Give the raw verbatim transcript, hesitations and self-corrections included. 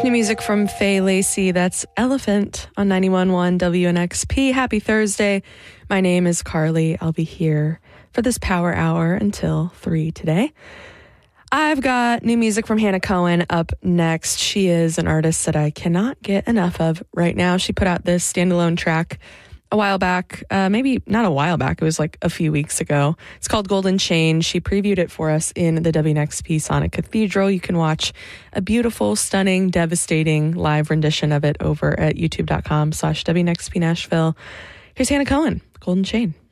New music from Faye Lacey. That's Elephant on ninety-one point one W N X P. Happy Thursday. My name is Carly. I'll be here for this power hour until three today. I've got new music from Hannah Cohen up next. She is an artist that I cannot get enough of right now. She put out this standalone track a while back, uh, maybe not a while back. It was like a few weeks ago. It's called Golden Chain. She previewed it for us in the W N X P Sonic Cathedral. You can watch a beautiful, stunning, devastating live rendition of it over at youtube.com slash WNXP Nashville. Here's Hannah Cohen, Golden Chain.